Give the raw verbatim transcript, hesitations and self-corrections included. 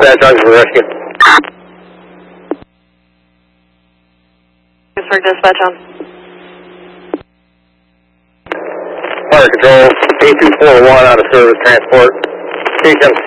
dispatch, I'll for rescue. For dispatch on. Fire control, eight two four one out of service transport. T seven